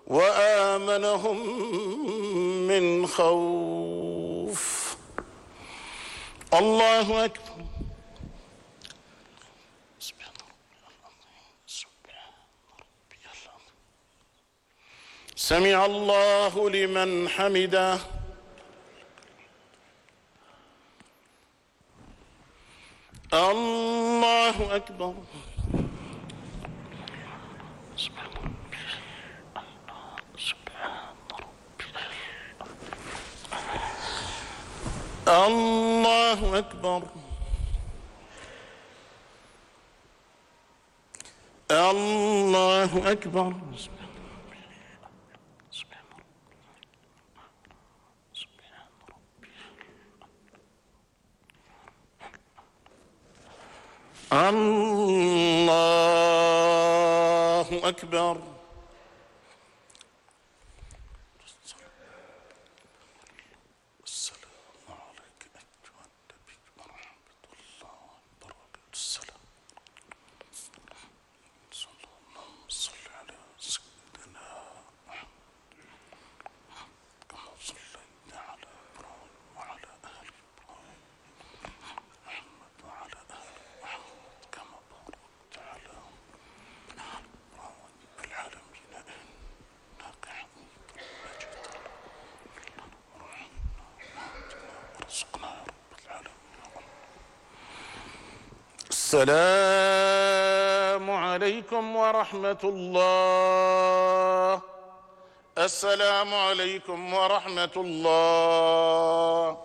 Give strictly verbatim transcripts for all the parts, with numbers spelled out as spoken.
وآمنهم من خوف. الله أكبر. سمع الله لمن حمده. الله أكبر. الله أكبر. الله أكبر. الله أكبر. السلام عليك أيها النبي ورحمة الله وبركاته. السلام. اللهم صل على سيدنا محمد كما صليت على إبراهيم وعلى آل إبراهيم محمد وعلى آل محمد كما باركت على إبراهيم في العالمين إنك حميد مجيد. وارزقنا يا رب العالمين. السلام عليكم ورحمة الله. السلام عليكم ورحمة الله.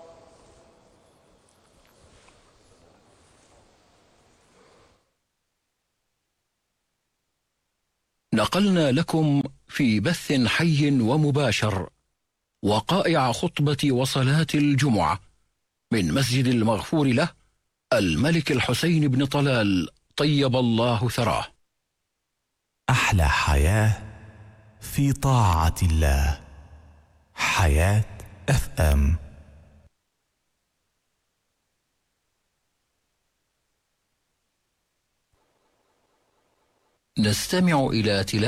نقلنا لكم في بث حي ومباشر وقائع خطبة وصلاة الجمعة من مسجد المغفور له الملك الحسين بن طلال طيب الله ثراه. أحلى حياة في طاعة الله. حياة اف ام. نستمع إلى تلاوة